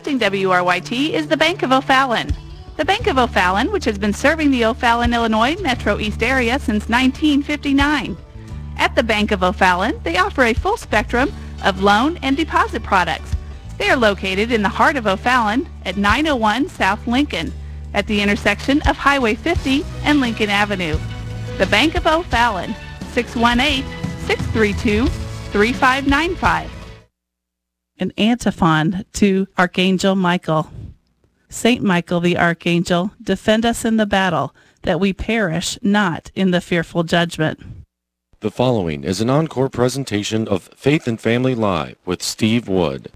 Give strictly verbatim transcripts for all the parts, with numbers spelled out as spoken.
Broadcasting W R Y T is the Bank of O'Fallon. The Bank of O'Fallon, which has been serving the O'Fallon, Illinois Metro East area since nineteen fifty-nine. At the Bank of O'Fallon, they offer a full spectrum of loan and deposit products. They are located in the heart of O'Fallon at nine oh one South Lincoln, at the intersection of Highway fifty and Lincoln Avenue. The Bank of O'Fallon, six one eight, six three two, three five nine five. An antiphon to Archangel Michael. Saint Michael the Archangel, defend us in the battle, that we perish not in the fearful judgment. The following is an encore presentation of Faith and Family Live with Steve Wood.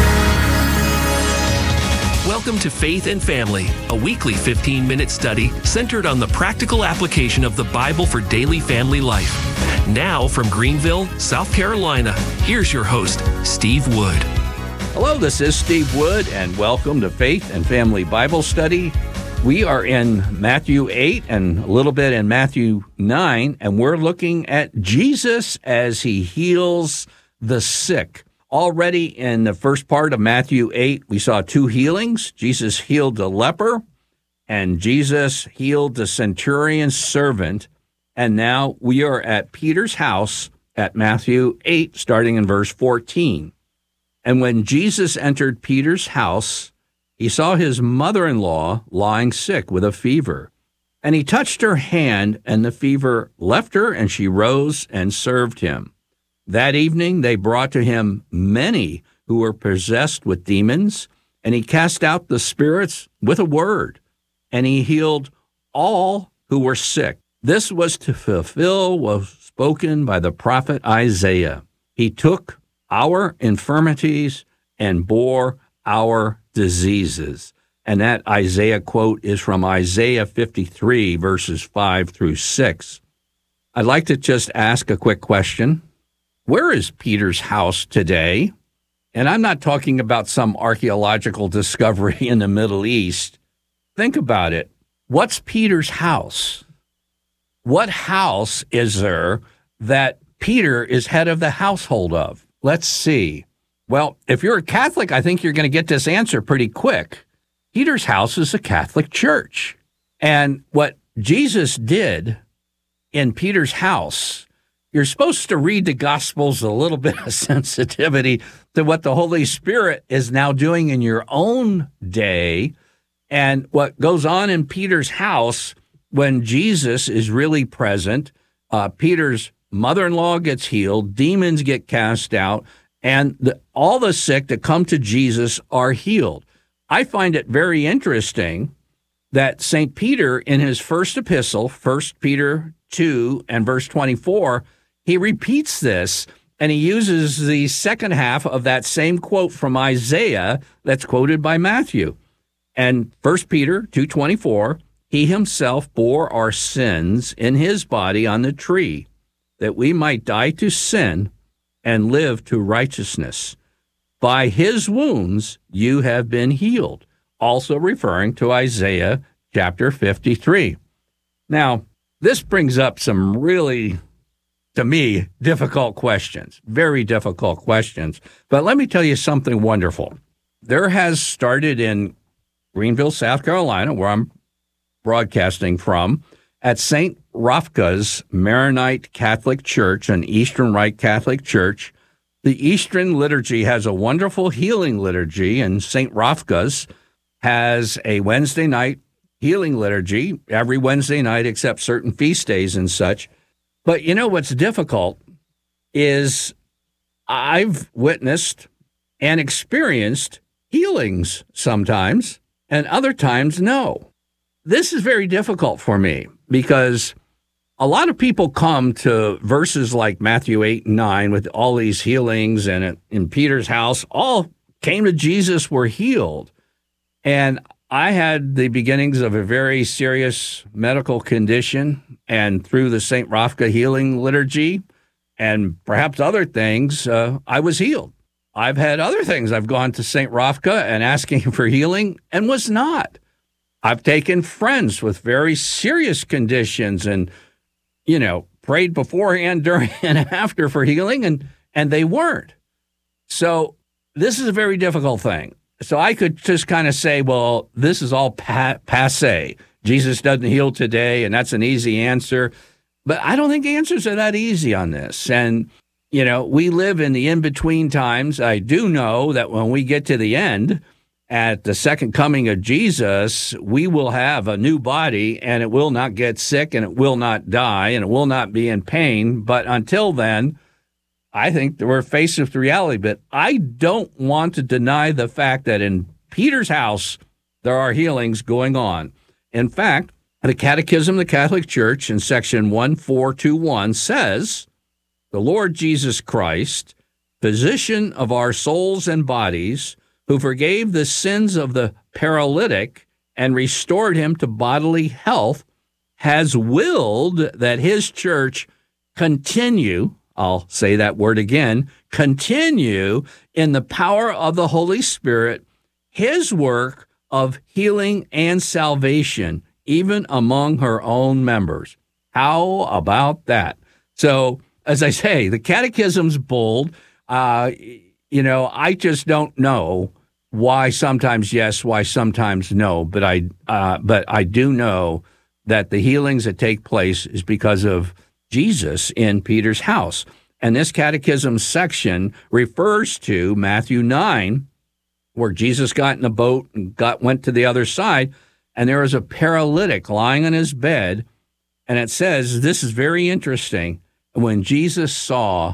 Welcome to Faith and Family, a weekly fifteen-minute study centered on the practical application of the Bible for daily family life. Now from Greenville, South Carolina, here's your host, Steve Wood. Hello, this is Steve Wood, and welcome to Faith and Family Bible Study. We are in Matthew eight and a little bit in Matthew nine, and we're looking at Jesus as he heals the sick. Already in the first part of Matthew eight, we saw two healings. Jesus healed the leper, and Jesus healed the centurion's servant. And now we are at Peter's house at Matthew eight, starting in verse fourteen. And when Jesus entered Peter's house, he saw his mother-in-law lying sick with a fever. And he touched her hand, and the fever left her, and she rose and served him. That evening they brought to him many who were possessed with demons, and he cast out the spirits with a word, and he healed all who were sick. This was to fulfill what was spoken by the prophet Isaiah. He took our infirmities and bore our diseases. And that Isaiah quote is from Isaiah fifty-three, verses five through six. I'd like to just ask a quick question. Where is Peter's house today? And I'm not talking about some archaeological discovery in the Middle East. Think about it. What's Peter's house? What house is there that Peter is head of the household of? Let's see. Well, if you're a Catholic, I think you're going to get this answer pretty quick. Peter's house is a Catholic church. And what Jesus did in Peter's house, you're supposed to read the Gospels with a little bit of sensitivity to what the Holy Spirit is now doing in your own day. And what goes on in Peter's house when Jesus is really present, uh, Peter's mother-in-law gets healed, demons get cast out, and the, all the sick that come to Jesus are healed. I find it very interesting that Saint Peter, in his first epistle, First Peter two and verse twenty-four, he repeats this, and he uses the second half of that same quote from Isaiah that's quoted by Matthew. And First Peter two twenty-four, he himself bore our sins in his body on the tree, that we might die to sin and live to righteousness. By his wounds you have been healed, also referring to Isaiah chapter fifty-three. Now, this brings up some really, to me, difficult questions, very difficult questions. But let me tell you something wonderful. There has started in Greenville, South Carolina, where I'm broadcasting from, at Saint Rafka's Maronite Catholic Church, an Eastern Rite Catholic Church. The Eastern liturgy has a wonderful healing liturgy, and Saint Rafka's has a Wednesday night healing liturgy every Wednesday night except certain feast days and such. But you know what's difficult is I've witnessed and experienced healings sometimes, and other times no. This is very difficult for me because a lot of people come to verses like Matthew eight and nine with all these healings, and in Peter's house, all came to Jesus, were healed. And I had the beginnings of a very serious medical condition, and through the Saint Rafka healing liturgy and perhaps other things, uh, I was healed. I've had other things. I've gone to Saint Rafka and asking for healing and was not. I've taken friends with very serious conditions and, you know, prayed beforehand, during, and after for healing, and, and they weren't. So this is a very difficult thing. so I could just kind of say, well, this is all pa- passe. Jesus doesn't heal today, and that's an easy answer. But I don't think answers are that easy on this. And, you know, we live in the in-between times. I do know that when we get to the end, at the second coming of Jesus, we will have a new body, and it will not get sick, and it will not die, and it will not be in pain. But until then, I think that we're faced with reality. But I don't want to deny the fact that in Peter's house, there are healings going on. In fact, the Catechism of the Catholic Church in section one four two one says, the Lord Jesus Christ, physician of our souls and bodies, who forgave the sins of the paralytic and restored him to bodily health, has willed that his church continue, I'll say that word again, continue in the power of the Holy Spirit, his work of healing and salvation, even among her own members. How about that? So, as I say, the catechism's bold. Uh, you know, I just don't know why sometimes yes, why sometimes no, but I, uh, but I do know that the healings that take place is because of Jesus in Peter's house. And this catechism section refers to Matthew nine, where Jesus got in a boat and got went to the other side, and there was a paralytic lying on his bed, and it says, this is very interesting, when Jesus saw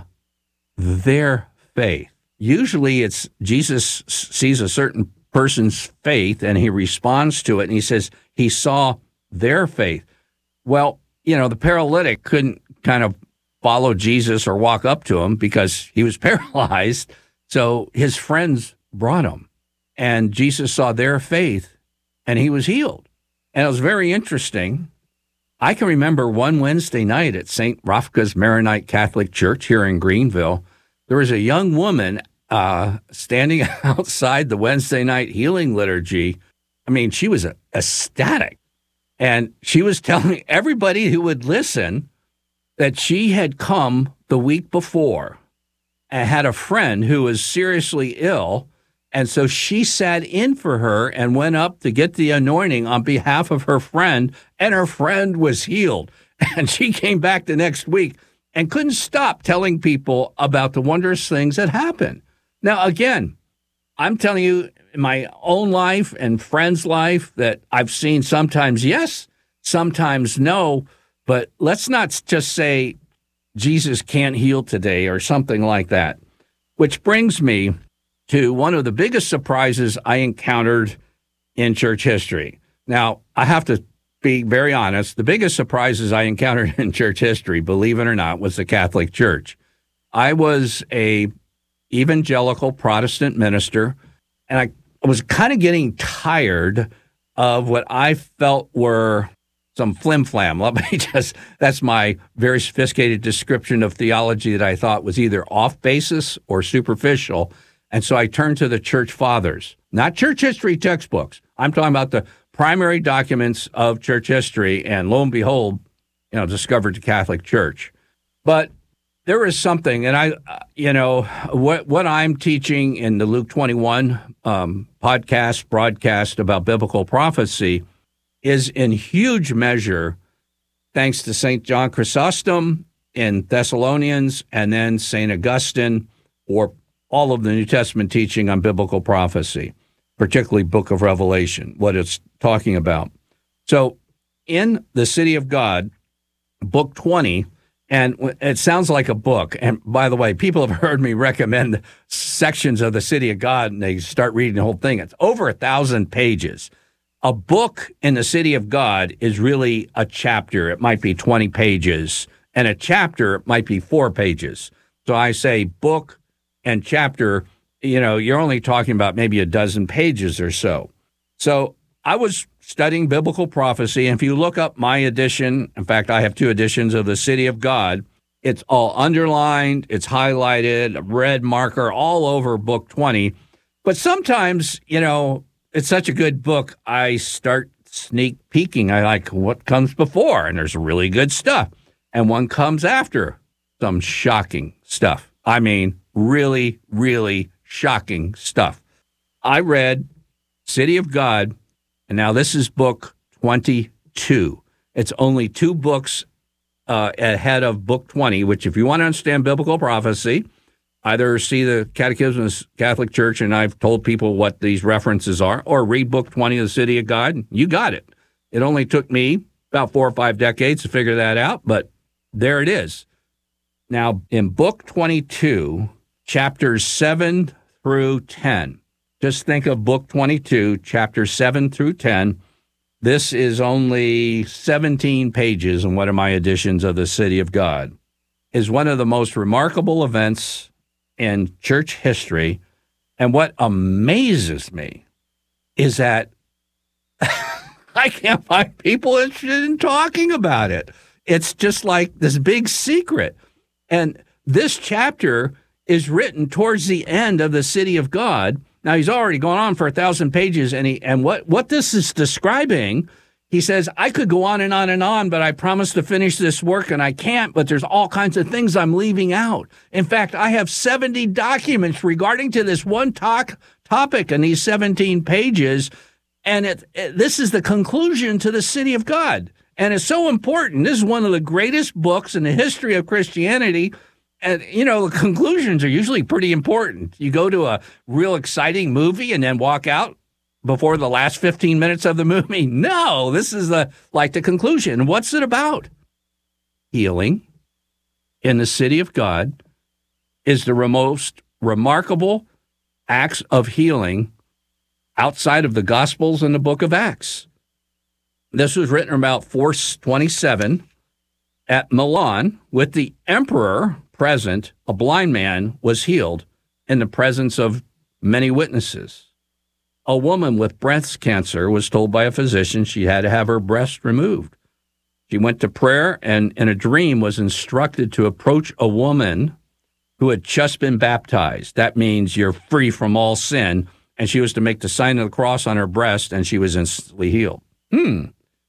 their faith. Usually it's Jesus sees a certain person's faith, and he responds to it, and he says he saw their faith. Well, you know, the paralytic couldn't kind of follow Jesus or walk up to him because he was paralyzed, so his friends brought him. And Jesus saw their faith, and he was healed. And it was very interesting. I can remember one Wednesday night at Saint Rafka's Maronite Catholic Church here in Greenville, there was a young woman uh, standing outside the Wednesday night healing liturgy. I mean, she was ecstatic. And she was telling everybody who would listen that she had come the week before and had a friend who was seriously ill. And so she sat in for her and went up to get the anointing on behalf of her friend, and her friend was healed. And she came back the next week and couldn't stop telling people about the wondrous things that happened. Now, again, I'm telling you, in my own life and friends' life, that I've seen sometimes yes, sometimes no, but let's not just say Jesus can't heal today or something like that. Which brings me to one of the biggest surprises I encountered in church history. Now, I have to be very honest. The biggest surprises I encountered in church history, believe it or not, was the Catholic Church. I was a evangelical Protestant minister, and I was kind of getting tired of what I felt were some flim-flam. Let me just, that's my very sophisticated description of theology that I thought was either off basis or superficial. And so I turned to the church fathers, not church history textbooks. I'm talking about the primary documents of church history, and lo and behold, you know, discovered the Catholic Church. But there is something, and I, you know, what what I'm teaching in the Luke twenty-one um, podcast, broadcast about biblical prophecy is in huge measure thanks to Saint John Chrysostom in Thessalonians, and then Saint Augustine, or all of the New Testament teaching on biblical prophecy, particularly Book of Revelation, what it's talking about. So in the City of God, Book twenty, and it sounds like a book. And by the way, people have heard me recommend sections of the City of God, and they start reading the whole thing. It's over a thousand pages. A book in the City of God is really a chapter. It might be twenty pages, and a chapter might be four pages. So I say book and chapter, you know, you're only talking about maybe a dozen pages or so. So I was studying biblical prophecy, and if you look up my edition, in fact, I have two editions of the City of God, it's all underlined, it's highlighted, a red marker all over book twenty. But sometimes, you know, it's such a good book, I start sneak peeking. I like what comes before, and there's really good stuff. And one comes after, some shocking stuff. I mean, really, really shocking stuff. I read City of God, and now this is book twenty-two. It's only two books uh, ahead of book twenty, which if you want to understand biblical prophecy, either see the Catechism of the Catholic Church, and I've told people what these references are, or read book twenty of the City of God. You got it. It only took me about four or five decades to figure that out, but there it is. Now, in book twenty-two, chapters seven through ten, just think of book twenty-two, chapters seven through ten. This is only seventeen pages in one of my editions of the City of God. Is one of the most remarkable events in church history. And what amazes me is that I can't find people interested in talking about it. It's just like this big secret. And this chapter is written towards the end of the City of God. Now, he's already gone on for a thousand pages, and he and what, what this is describing, he says, I could go on and on and on, but I promised to finish this work, and I can't, but there's all kinds of things I'm leaving out. In fact, I have seventy documents regarding to this one talk, topic in these seventeen pages, and it, it, this is the conclusion to the City of God. And it's so important. This is one of the greatest books in the history of Christianity. And, you know, the conclusions are usually pretty important. You go to a real exciting movie and then walk out before the last fifteen minutes of the movie. No, this is the like the conclusion. What's it about? Healing in the City of God is the most remarkable acts of healing outside of the Gospels and the book of Acts. This was written about four twenty-seven at Milan with the emperor present. A blind man was healed in the presence of many witnesses. A woman with breast cancer was told by a physician she had to have her breast removed. She went to prayer and in a dream was instructed to approach a woman who had just been baptized. That means you're free from all sin. And she was to make the sign of the cross on her breast, and she was instantly healed. Hmm.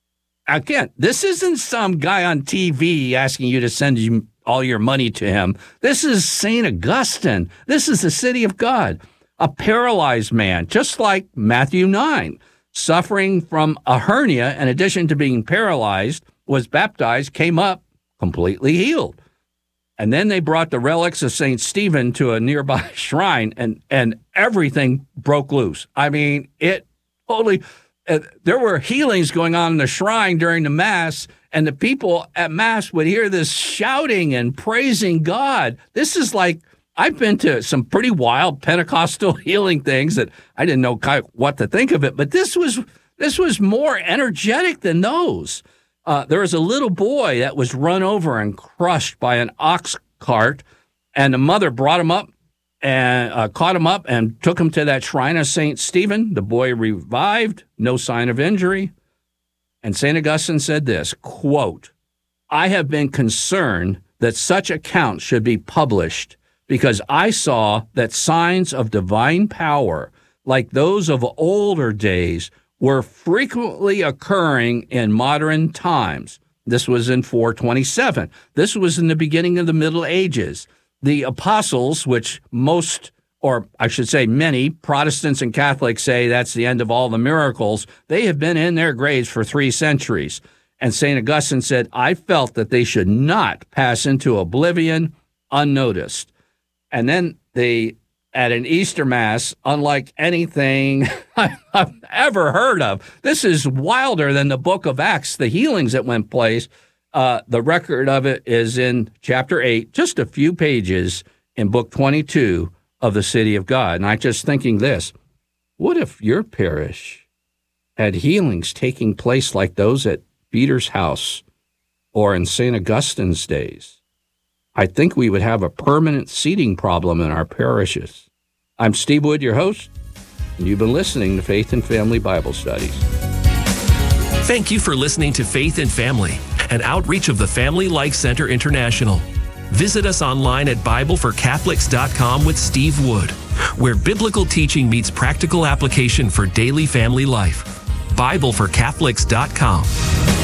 Again, this isn't some guy on T V asking you to send you all your money to him. This is Saint Augustine. This is the City of God. A paralyzed man, just like Matthew nine, suffering from a hernia, in addition to being paralyzed, was baptized, came up completely healed. And then they brought the relics of Saint Stephen to a nearby shrine, and, and everything broke loose. I mean, it totally, uh, there were healings going on in the shrine during the Mass, and the people at Mass would hear this shouting and praising God. This is like, I've been to some pretty wild Pentecostal healing things that I didn't know what to think of it, but this was this was more energetic than those. Uh, there was a little boy that was run over and crushed by an ox cart, and the mother brought him up and uh, caught him up and took him to that shrine of Saint Stephen. The boy revived, no sign of injury. And Saint Augustine said this, quote, I have been concerned that such accounts should be published because I saw that signs of divine power, like those of older days, were frequently occurring in modern times. This was in four twenty-seven. This was in the beginning of the Middle Ages. The apostles, which most, or I should say many, Protestants and Catholics say that's the end of all the miracles, they have been in their graves for three centuries. And Saint Augustine said, I felt that they should not pass into oblivion unnoticed. And then they, at an Easter Mass, unlike anything I've ever heard of, this is wilder than the book of Acts, the healings that went place. Uh, the record of it is in chapter eight, just a few pages in book twenty-two of the City of God. And I'm just thinking this, what if your parish had healings taking place like those at Peter's house or in Saint Augustine's days? I think we would have a permanent seating problem in our parishes. I'm Steve Wood, your host, and you've been listening to Faith and Family Bible Studies. Thank you for listening to Faith and Family, an outreach of the Family Life Center International. Visit us online at Bible for Catholics dot com with Steve Wood, where biblical teaching meets practical application for daily family life. Bible for Catholics dot com.